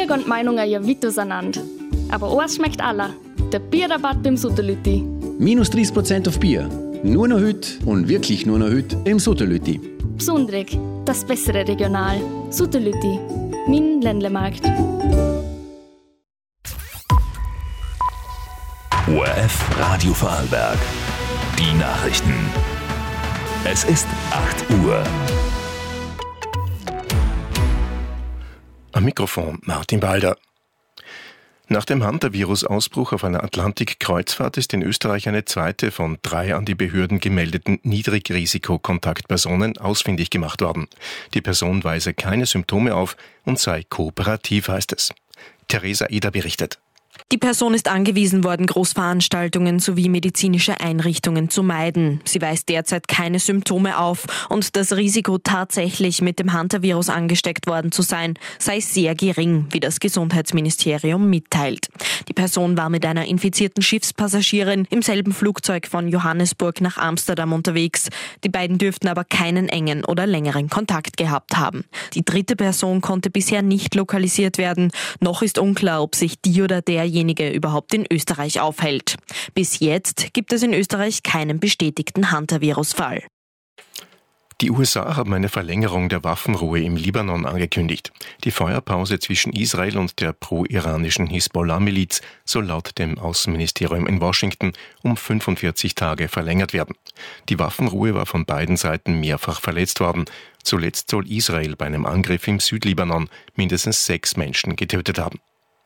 gehen die Meinungen ja weit auseinander. Aber eins schmeckt aller: der Bierrabatt beim Sutterlütti. Minus 30% auf Bier. Nur noch heute und wirklich nur noch heute im Sutterlütti. Besonderig, das bessere Regional. Sutterlütti, mein Ländlemarkt. ORF Radio Vorarlberg. Die Nachrichten. Es ist 8 Uhr. Am Mikrofon Martin Balder. Nach dem Hantavirus-Ausbruch auf einer Atlantik-Kreuzfahrt ist in Österreich eine zweite von 3 an die Behörden gemeldeten Niedrigrisiko-Kontaktpersonen ausfindig gemacht worden. Die Person weise keine Symptome auf und sei kooperativ, heißt es. Theresa Eder berichtet. Die Person ist angewiesen worden, Großveranstaltungen sowie medizinische Einrichtungen zu meiden. Sie weist derzeit keine Symptome auf und das Risiko, tatsächlich mit dem Hantavirus angesteckt worden zu sein, sei sehr gering, wie das Gesundheitsministerium mitteilt. Die Person war mit einer infizierten Schiffspassagierin im selben Flugzeug von Johannesburg nach Amsterdam unterwegs. Die beiden dürften aber keinen engen oder längeren Kontakt gehabt haben. Die dritte Person konnte bisher nicht lokalisiert werden. Noch ist unklar, ob sich die oder derjenige überhaupt in Österreich aufhält. Bis jetzt gibt es in Österreich keinen bestätigten Hantavirus-Fall. Die USA haben eine Verlängerung der Waffenruhe im Libanon angekündigt. Die Feuerpause zwischen Israel und der pro-iranischen Hisbollah-Miliz soll laut dem Außenministerium in Washington um 45 Tage verlängert werden. Die Waffenruhe war von beiden Seiten mehrfach verletzt worden. Zuletzt soll Israel bei einem Angriff im Südlibanon mindestens 6 Menschen getötet haben.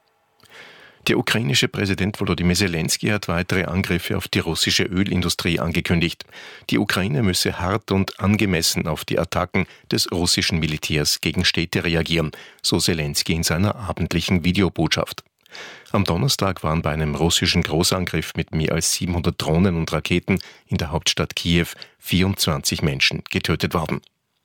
Der ukrainische Präsident Volodymyr Zelensky hat weitere Angriffe auf die russische Ölindustrie angekündigt. Die Ukraine müsse hart und angemessen auf die Attacken des russischen Militärs gegen Städte reagieren, so Zelensky in seiner abendlichen Videobotschaft. Am Donnerstag waren bei einem russischen Großangriff mit mehr als 700 Drohnen und Raketen in der Hauptstadt Kiew 24 Menschen getötet worden.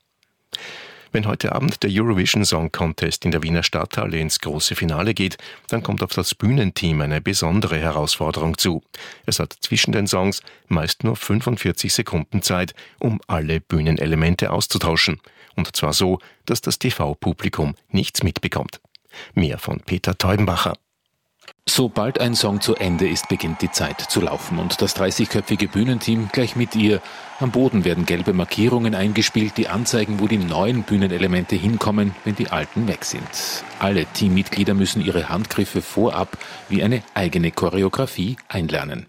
Wenn heute Abend der Eurovision Song Contest in der Wiener Stadthalle ins große Finale geht, dann kommt auf das Bühnenteam eine besondere Herausforderung zu. Es hat zwischen den Songs meist nur 45 Sekunden Zeit, um alle Bühnenelemente auszutauschen. Und zwar so, dass das TV-Publikum nichts mitbekommt. Mehr von Peter Teubenbacher. Sobald ein Song zu Ende ist, beginnt die Zeit zu laufen und das 30-köpfige Bühnenteam gleich mit ihr. Am Boden werden gelbe Markierungen eingespielt, die anzeigen, wo die neuen Bühnenelemente hinkommen, wenn die alten weg sind. Alle Teammitglieder müssen ihre Handgriffe vorab wie eine eigene Choreografie einlernen.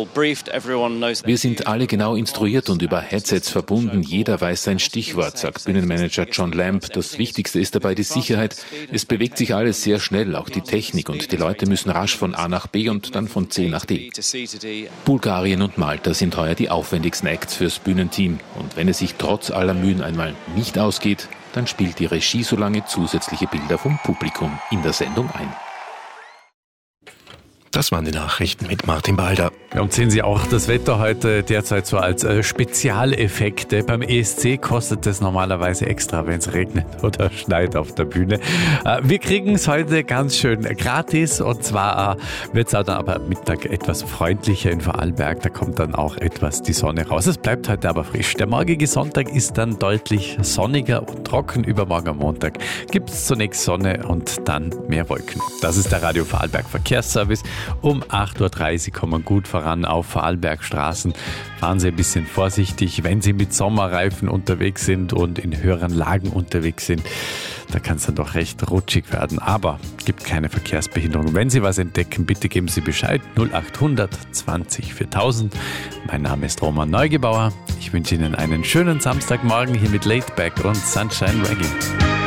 Wir sind alle genau instruiert und über Headsets verbunden. Jeder weiß sein Stichwort, sagt Bühnenmanager John Lamb. Das Wichtigste ist dabei die Sicherheit. Es bewegt sich alles sehr schnell, auch die Technik, und die Leute müssen rasch von A nach B und dann von C nach D. Bulgarien und Malta sind heuer die aufwendigsten Acts fürs Bühnenteam. Und wenn es sich trotz aller Mühen einmal nicht ausgeht, dann spielt die Regie so lange zusätzliche Bilder vom Publikum in der Sendung ein. Das waren die Nachrichten mit Martin Balder. Ja, und sehen Sie auch das Wetter heute derzeit so als Spezialeffekte. Beim ESC kostet es normalerweise extra, wenn es regnet oder schneit auf der Bühne. Wir kriegen es heute ganz schön gratis, und zwar wird es dann aber Mittag etwas freundlicher in Vorarlberg. Da kommt dann auch etwas die Sonne raus. Es bleibt heute aber frisch. Der morgige Sonntag ist dann deutlich sonniger und trocken. Übermorgen am Montag gibt es zunächst Sonne und dann mehr Wolken. Das ist der Radio Vorarlberg Verkehrsservice. Um 8.30 Uhr kommen gut voran auf Vorarlbergstraßen. Fahren Sie ein bisschen vorsichtig, wenn Sie mit Sommerreifen unterwegs sind und in höheren Lagen unterwegs sind. Da kann es dann doch recht rutschig werden, aber gibt keine Verkehrsbehinderung. Wenn Sie was entdecken, bitte geben Sie Bescheid. 0800 20 4000. Mein Name ist Roman Neugebauer. Ich wünsche Ihnen einen schönen Samstagmorgen hier mit Laidback und Sunshine Reggae.